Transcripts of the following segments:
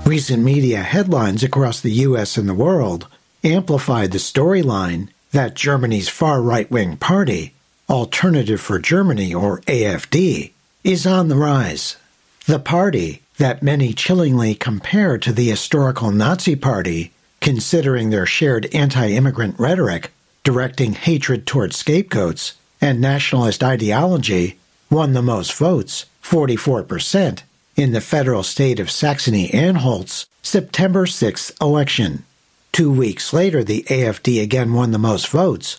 Recent media headlines across the U.S. and the world amplified the storyline that Germany's far right-wing party, Alternative for Germany, or AfD, is on the rise. The party, that many chillingly compare to the historical Nazi Party, considering their shared anti-immigrant rhetoric, directing hatred towards scapegoats, and nationalist ideology, won the most votes, 44%, in the federal state of Saxony-Anhalt's September 6th election. 2 weeks later, the AfD again won the most votes,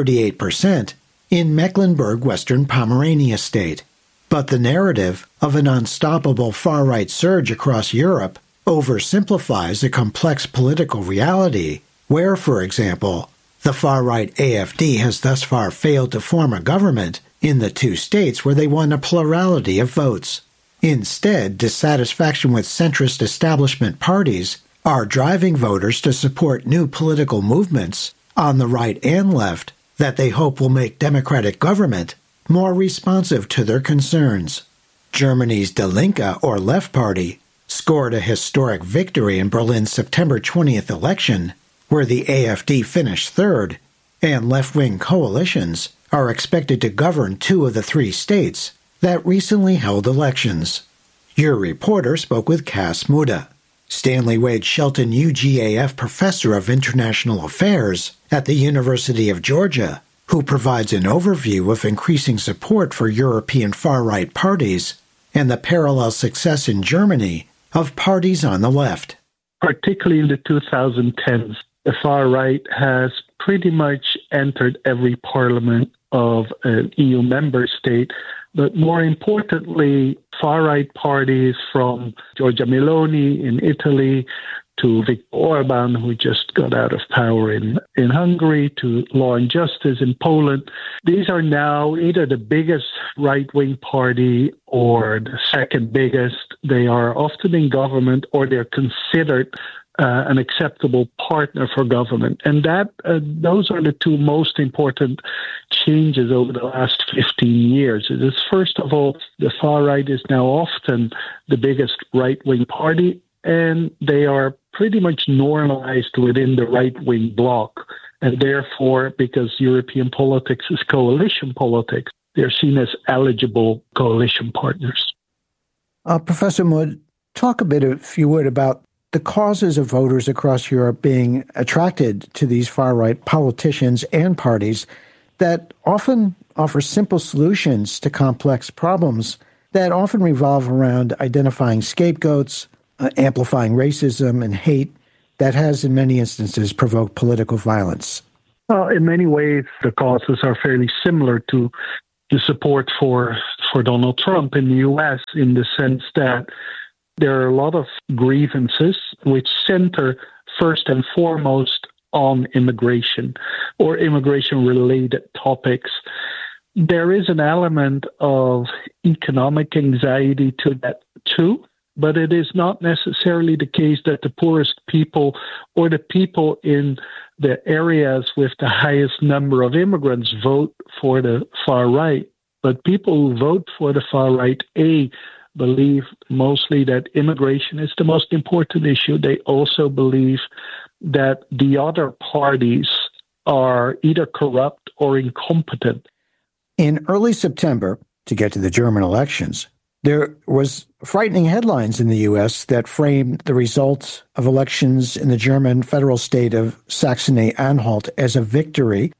38%, in Mecklenburg-Western Pomerania state. But the narrative of an unstoppable far-right surge across Europe oversimplifies a complex political reality where, for example, the far-right AfD has thus far failed to form a government in the 2 states where they won a plurality of votes. Instead, dissatisfaction with centrist establishment parties are driving voters to support new political movements on the right and left that they hope will make democratic government more responsive to their concerns. Germany's Die Linke, or Left Party, scored a historic victory in Berlin's September 20th election, where the AfD finished third, and left-wing coalitions are expected to govern 2 of the 3 states that recently held elections. Your reporter spoke with Cass Muda, Stanley Wade Shelton UGAF Professor of International Affairs at the University of Georgia, who provides an overview of increasing support for European far-right parties and the parallel success in Germany of parties on the left. Particularly in the 2010s, the far right has pretty much entered every parliament of an EU member state. But more importantly, far-right parties from Giorgia Meloni in Italy to Viktor Orban, who just got out of power in Hungary, to Law and Justice in Poland. These are now either the biggest right-wing party or the second biggest. They are often in government, or they're considered an acceptable partner for government. And those are the 2 most important changes over the last 15 years. It is, first of all, the far right is now often the biggest right-wing party, and they are pretty much normalized within the right-wing bloc. And therefore, because European politics is coalition politics, they're seen as eligible coalition partners. Professor Mudd, talk a bit, if you would, about the causes of voters across Europe being attracted to these far-right politicians and parties that often offer simple solutions to complex problems that often revolve around identifying scapegoats, amplifying racism and hate that has, in many instances, provoked political violence. Well, in many ways, the causes are fairly similar to the support for Donald Trump in the U.S., in the sense that there are a lot of grievances which center first and foremost on immigration or immigration-related topics. There is an element of economic anxiety to that too, but it is not necessarily the case that the poorest people or the people in the areas with the highest number of immigrants vote for the far right. But people who vote for the far right, believe mostly that immigration is the most important issue. They also believe that the other parties are either corrupt or incompetent. In early September, to get to the German elections, there was frightening headlines in the U.S. that framed the results of elections in the German federal state of Saxony-Anhalt as a victory,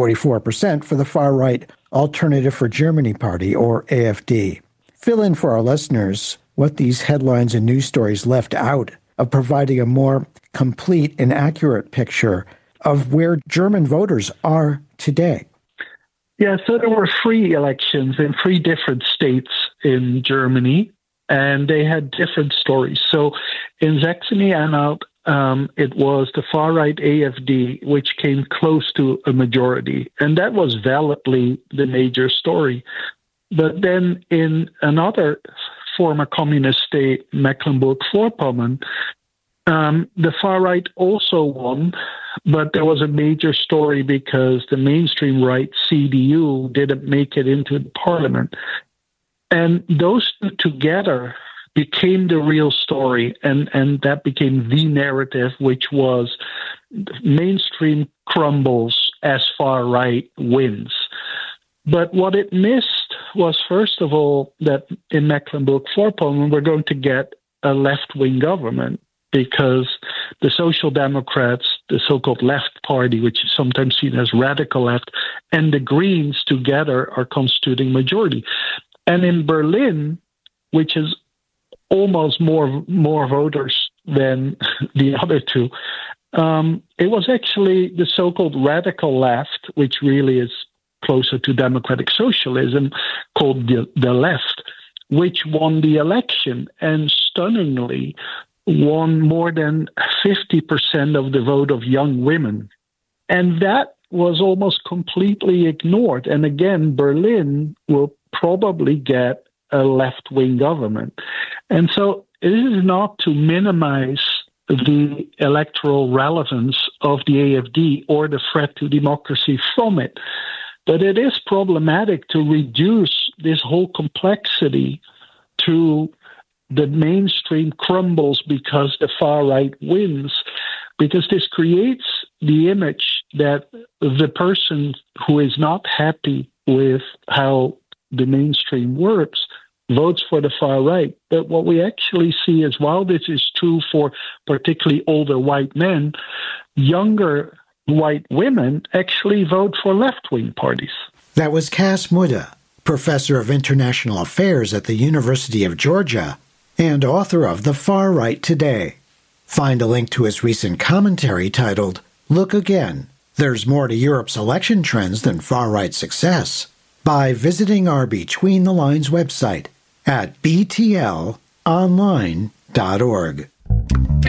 44%, for the far-right Alternative for Germany Party, or AfD. Fill in for our listeners what these headlines and news stories left out of providing a more complete and accurate picture of where German voters are today. Yeah, so there were 3 elections in 3 different states in Germany, and they had different stories. So in Saxony-Anhalt, it was the far-right AfD, which came close to a majority, and that was validly the major story. But then in another former communist state, Mecklenburg-Vorpommern, the far right also won, but there was a major story because the mainstream right, CDU, didn't make it into the parliament. And those two together became the real story, and that became the narrative, which was mainstream crumbles as far right wins. But what it missed was, first of all, that in Mecklenburg-Vorpommern we're going to get a left-wing government, because the Social Democrats, the so-called left party, which is sometimes seen as radical left, and the Greens together are constituting majority. And in Berlin, which is almost more voters than the other two, it was actually the so-called radical left, which really is closer to democratic socialism, called the left, which won the election and stunningly won more than 50% of the vote of young women. And that was almost completely ignored. And again, Berlin will probably get a left-wing government. And so it is not to minimize the electoral relevance of the AFD or the threat to democracy from it, but it is problematic to reduce this whole complexity to the mainstream crumbles because the far right wins, because this creates the image that the person who is not happy with how the mainstream works votes for the far right. But what we actually see is, while this is true for particularly older white men, younger white women actually vote for left-wing parties. That was Cas Mudde, professor of international affairs at the University of Georgia and author of The Far Right Today. Find a link to his recent commentary titled, Look Again, There's More to Europe's Election Trends Than Far-Right Success, by visiting our Between the Lines website at btlonline.org.